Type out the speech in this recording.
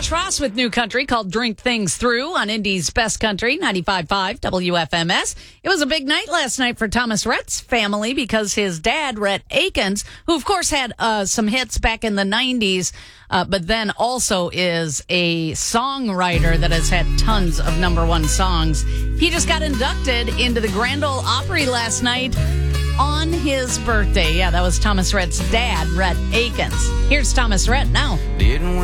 Josh Ross with New Country called Drink Things Through on Indy's Best Country, 95.5 WFMS. It was a big night last night for Thomas Rhett's family because his dad, Rhett Akins, who of course had some hits back in the 90s, but then also is a songwriter that has had tons of number one songs. He just got inducted into the Grand Ole Opry last night on his birthday. Yeah, that was Thomas Rhett's dad, Rhett Akins. Here's Thomas Rhett now.